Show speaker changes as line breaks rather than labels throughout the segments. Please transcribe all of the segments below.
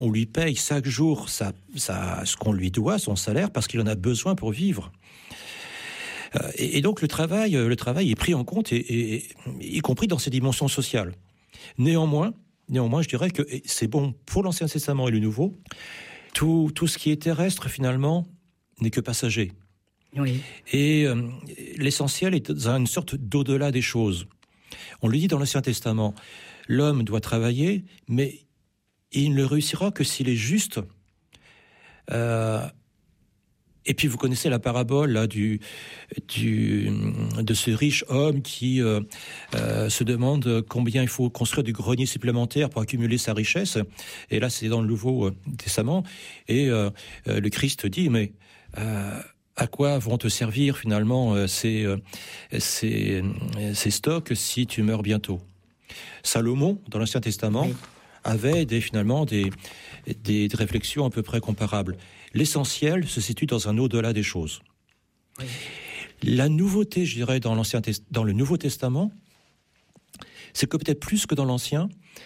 On lui paye chaque jour ce qu'on lui doit, son salaire, parce qu'il en a besoin pour vivre. Et donc le travail est pris en compte, y compris dans ses dimensions sociales. Néanmoins, je dirais que c'est bon pour l'Ancien Testament et le Nouveau. Tout ce qui est terrestre, finalement, n'est que passager.
Oui.
Et l'essentiel est dans une sorte d'au-delà des choses. On le dit dans l'Ancien Testament, l'homme doit travailler, mais il ne réussira que s'il est juste. Et puis vous connaissez la parabole là de ce riche homme qui se demande combien il faut construire du grenier supplémentaire pour accumuler sa richesse. Et là, c'est dans le Nouveau Testament. Et le Christ dit, mais à quoi vont te servir finalement ces stocks si tu meurs bientôt? Salomon, dans l'Ancien Testament, oui, avait des réflexions à peu près comparables. L'essentiel se situe dans un au-delà des choses. Oui. La nouveauté, je dirais, dans le Nouveau Testament, c'est que peut-être plus que dans l'Ancien,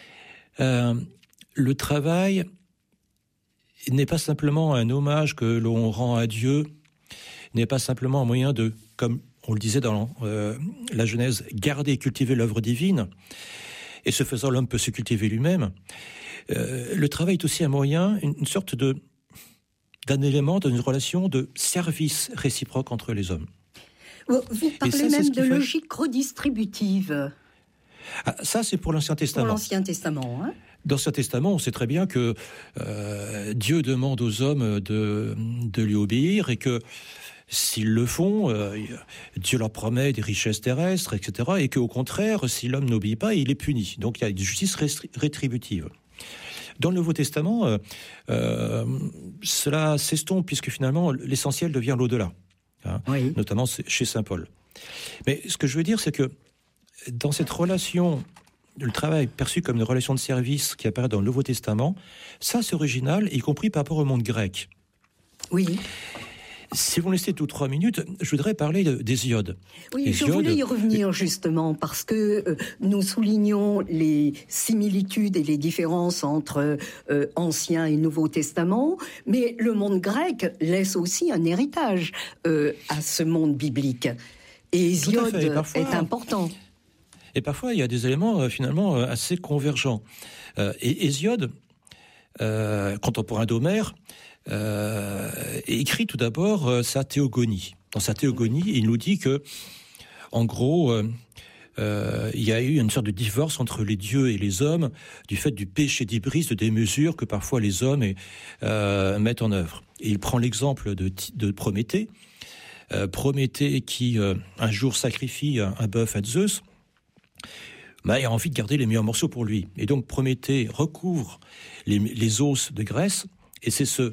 le travail n'est pas simplement un hommage que l'on rend à Dieu, n'est pas simplement un moyen de, comme on le disait dans la Genèse, garder et cultiver l'œuvre divine, et ce faisant, l'homme peut se cultiver lui-même. Le travail est aussi un moyen, une sorte d'un élément, d'une relation de service réciproque entre les hommes.
Vous parlez même de logique redistributive.
Ah, ça, c'est pour l'Ancien Testament.
Pour l'Ancien Testament, hein.
Dans l'Ancien Testament, on sait très bien que Dieu demande aux hommes de lui obéir et que s'ils le font, Dieu leur promet des richesses terrestres, etc. Et qu'au contraire, si l'homme n'obéit pas, il est puni. Donc il y a une justice rétributive. Dans le Nouveau Testament, cela s'estompe puisque finalement l'essentiel devient l'au-delà, hein, oui, notamment chez saint Paul. Mais ce que je veux dire, c'est que dans cette relation, le travail perçu comme une relation de service qui apparaît dans le Nouveau Testament, ça c'est original, y compris par rapport au monde grec.
Oui.
Si vous me laissez tout 3 minutes, je voudrais parler d'Hésiode.
Oui, Hésiode, je voulais y revenir justement parce que nous soulignons les similitudes et les différences entre Ancien et Nouveau Testament, mais le monde grec laisse aussi un héritage à ce monde biblique. Et Hésiode est important.
Et parfois, il y a des éléments finalement assez convergents. Et Hésiode, contemporain d'Homère, écrit tout d'abord sa théogonie. Dans sa théogonie, il nous dit que, en gros, il y a eu une sorte de divorce entre les dieux et les hommes du fait du péché d'hybris, de démesure que parfois les hommes mettent en œuvre. Et il prend l'exemple de Prométhée. Prométhée qui, un jour, sacrifie un bœuf à Zeus, il a envie de garder les meilleurs morceaux pour lui. Et donc Prométhée recouvre les os de graisse, et c'est ce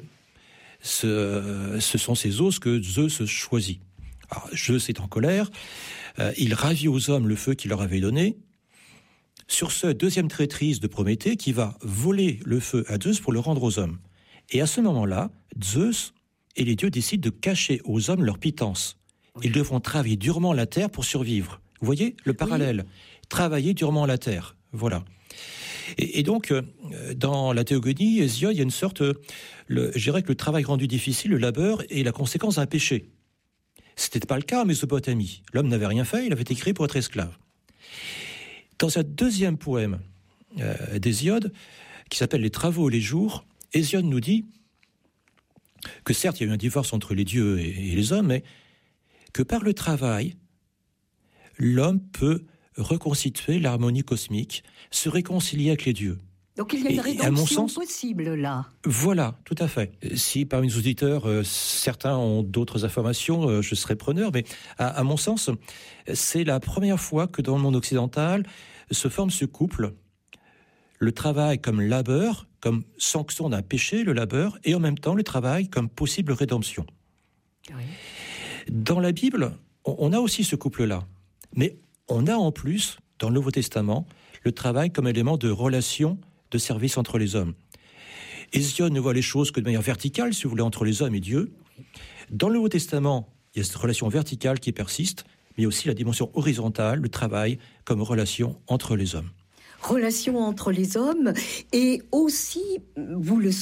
sont ces os que Zeus choisit. Alors, Zeus est en colère, il ravit aux hommes le feu qu'il leur avait donné. Sur ce, deuxième traîtrise de Prométhée qui va voler le feu à Zeus pour le rendre aux hommes. Et à ce moment-là, Zeus et les dieux décident de cacher aux hommes leur pitance. Ils devront travailler durement la terre pour survivre. Vous voyez le parallèle ? Oui. Travailler durement la terre, voilà. Et donc, dans la théogonie, Hésiode, il y a une sorte, je dirais que le travail rendu difficile, le labeur, est la conséquence d'un péché. C'était pas le cas en Mésopotamie. L'homme n'avait rien fait, il avait été créé pour être esclave. Dans un deuxième poème d'Hésiode, qui s'appelle Les Travaux et les Jours, Hésiode nous dit que certes, il y a eu un divorce entre les dieux et les hommes, mais que par le travail, l'homme peut reconstituer l'harmonie cosmique, se réconcilier avec les dieux.
Donc il y a une rédemption possible là.
Voilà, tout à fait. Si parmi nos auditeurs, certains ont d'autres informations, je serais preneur, mais à mon sens, c'est la première fois que dans le monde occidental se forme ce couple, le travail comme labeur, comme sanction d'un péché, le labeur, et en même temps le travail comme possible rédemption. Oui. Dans la Bible, on a aussi ce couple-là, mais on a en plus, dans le Nouveau Testament, le travail comme élément de relation, de service entre les hommes. Hésiode ne voit les choses que de manière verticale, si vous voulez, entre les hommes et Dieu. Dans le Nouveau Testament, il y a cette relation verticale qui persiste, mais aussi la dimension horizontale, le travail comme relation entre les hommes.
relations entre les hommes et aussi, vous le